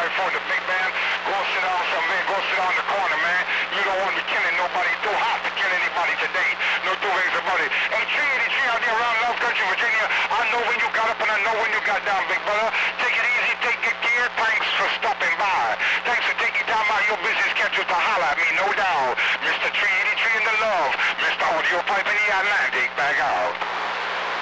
before the big man. Go sit down somewhere. Go sit down in the corner, man. You don't want to be killing nobody. Too hot to kill anybody today. No two ways about it. Hey, 383 out there around Love Country, Virginia. I know when you got up and I know when you got down, big brother. Take it easy. Take good care. Thanks for stopping by. Thanks for taking time out of your busy schedule to holler at me, no doubt. Mr. 383 in the Love. Mr. Audio Pipe in the Atlantic. Back out.